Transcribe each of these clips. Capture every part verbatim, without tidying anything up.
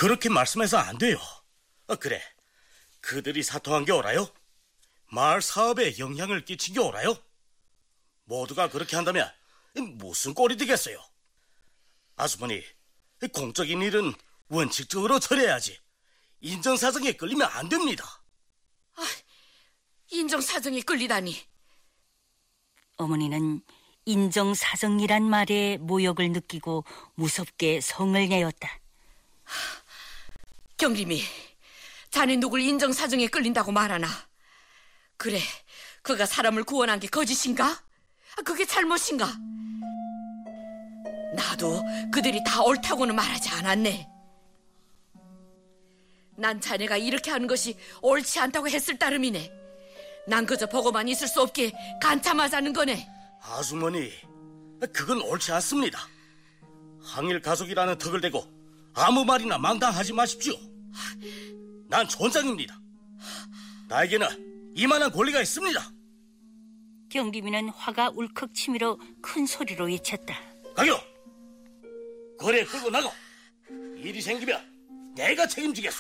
그렇게 말씀해서 안 돼요. 아, 그래, 그들이 사통한 게 옳아요? 마을 사업에 영향을 끼친 게 옳아요? 모두가 그렇게 한다면 무슨 꼴이 되겠어요? 아주머니, 공적인 일은 원칙적으로 처리해야지 인정사정에 끌리면 안 됩니다. 아, 인정사정에 끌리다니. 어머니는 인정사정이란 말에 모욕을 느끼고 무섭게 성을 내었다. 경림이, 자네 누굴 인정사정에 끌린다고 말하나? 그래, 그가 사람을 구원한 게 거짓인가? 그게 잘못인가? 나도 그들이 다 옳다고는 말하지 않았네. 난 자네가 이렇게 하는 것이 옳지 않다고 했을 따름이네. 난 그저 보고만 있을 수 없게 간참하자는 거네. 아주머니, 그건 옳지 않습니다. 항일 가족이라는 덕을 대고 아무 말이나 망당하지 마십시오. 난 촌장입니다. 나에게는 이만한 권리가 있습니다. 경림이는 화가 울컥 치밀어 큰 소리로 외쳤다. 가요! 거래 끌고 나가! 일이 생기면 내가 책임지겠소.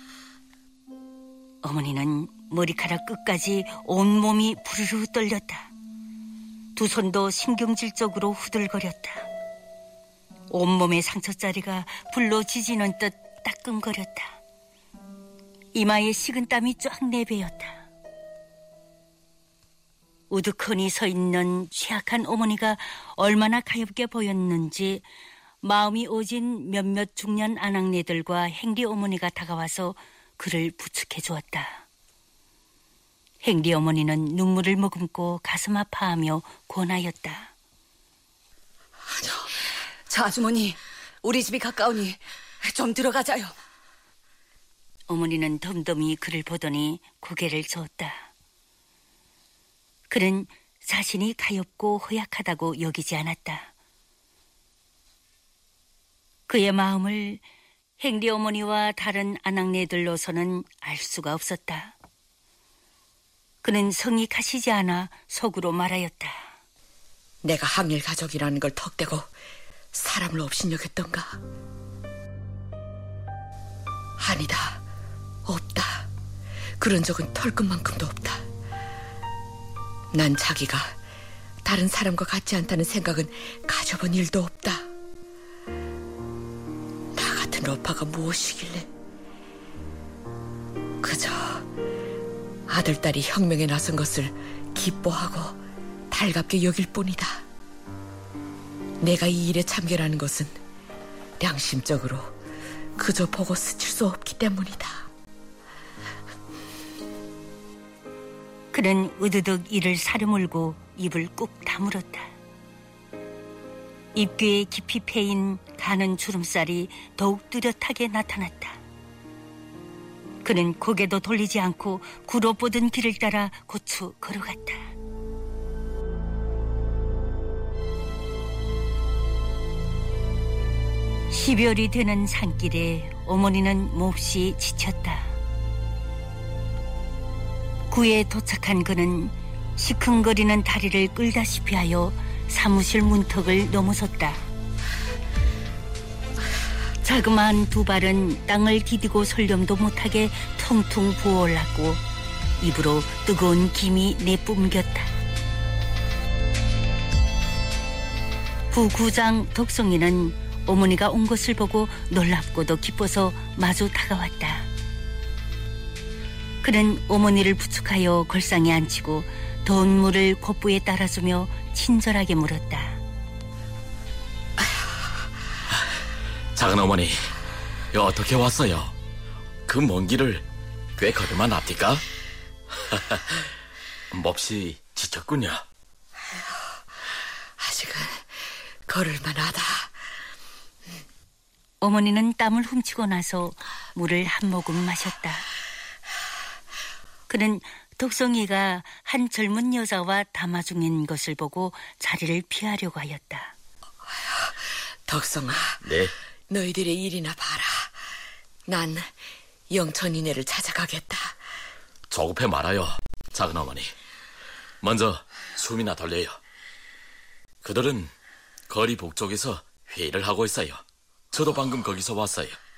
어머니는 머리카락 끝까지 온몸이 부르르 떨렸다. 두 손도 신경질적으로 후들거렸다. 온몸의 상처자리가 불로 지지는 듯 따끔거렸다. 이마에 식은땀이 쫙 내배였다. 우두커니 서 있는 취약한 어머니가 얼마나 가엾게 보였는지 마음이 오진 몇몇 중년 아낙네들과 행리 어머니가 다가와서 그를 부축해 주었다. 행리 어머니는 눈물을 머금고 가슴 아파하며 권하였다. 저, 저 아주머니, 우리 집이 가까우니 좀 들어가자요. 어머니는 덤덤히 그를 보더니 고개를 저었다. 그는 자신이 가엾고 허약하다고 여기지 않았다. 그의 마음을 행리 어머니와 다른 아낙네들로서는 알 수가 없었다. 그는 성이 가시지 않아 속으로 말하였다. 내가 항일 가족이라는 걸 턱대고 사람을 업신여겼던가? 아니다, 없다. 그런 적은 털끝만큼도 없다. 난 자기가 다른 사람과 같지 않다는 생각은 가져본 일도 없다. 나 같은 러파가 무엇이길래? 그저 아들딸이 혁명에 나선 것을 기뻐하고 달갑게 여길 뿐이다. 내가 이 일에 참견하는 것은 양심적으로 그저 보고 스칠 수 없기 때문이다. 그는 으드득 이를 사르물고 입을 꾹 다물었다. 입귀에 깊이 패인 가는 주름살이 더욱 뚜렷하게 나타났다. 그는 고개도 돌리지 않고 구로 뻗은 길을 따라 고추 걸어갔다. 십여월이 되는 산길에 어머니는 몹시 지쳤다. 구에 도착한 그는 시큰거리는 다리를 끌다시피 하여 사무실 문턱을 넘어섰다. 자그마한 두 발은 땅을 디디고 설령도 못하게 퉁퉁 부어올랐고 입으로 뜨거운 김이 내뿜겼다. 부구장 덕성이는 어머니가 온 것을 보고 놀랍고도 기뻐서 마주 다가왔다. 그는 어머니를 부축하여 걸상에 앉히고 더운 물을 콧부에 따라주며 친절하게 물었다. 작은 어머니, 어떻게 왔어요? 그 먼 길을 꽤 걸을만 합니까? 몹시 지쳤군요. 아직은 걸을만하다. 어머니는 땀을 훔치고 나서 물을 한 모금 마셨다. 그는 덕성이가 한 젊은 여자와 담화 중인 것을 보고 자리를 피하려고 하였다. 덕성아, 네? 너희들의 일이나 봐라. 난 영천이네를 찾아가겠다. 조급해 말아요, 작은 어머니. 먼저 숨이나 돌려요. 그들은 거리 북쪽에서 회의를 하고 있어요. 저도 방금 거기서 왔어요.